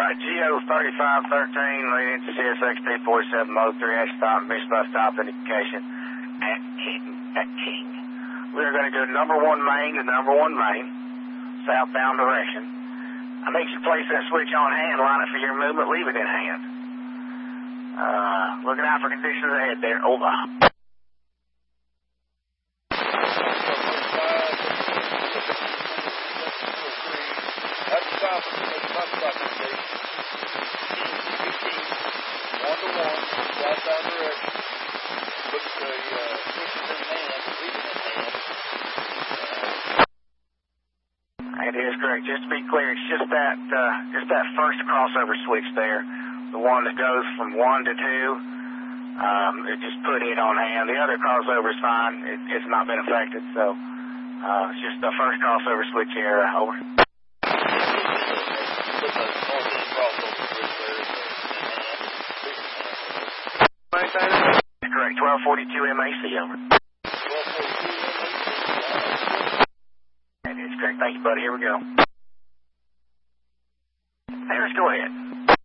GO 3513, leading into CSX 347 Mode 3, H stop, Mission Bus stop indication at King. We are going to go number 1 main to number 1 main, southbound direction. I need you to place that switch on hand, line it for your movement, leave it in hand. Looking out for conditions ahead there, over. That's south of the bus stop station. 1-to-1, southbound direction. Put the switches in hand, leave it in hand. It is correct. Just to be clear, it's just that first crossover switch there, the one that goes from 1 to 2. It just put it on hand. The other crossover is fine. It's not been affected, so it's just the first crossover switch here. Over. Correct. 1242 MAC. Over. 1242 MAC. That is correct. Thank you, buddy. Here we go. Hey, let's go ahead.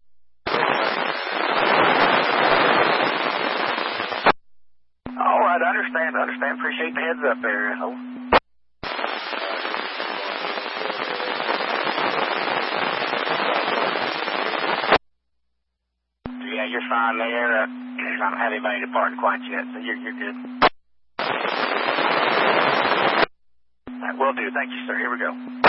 All right, understand. Appreciate the heads up there. Over. Yeah, you're fine there. I don't have anybody departing quite yet, so you're good. All right, will do. Thank you, sir. Here we go.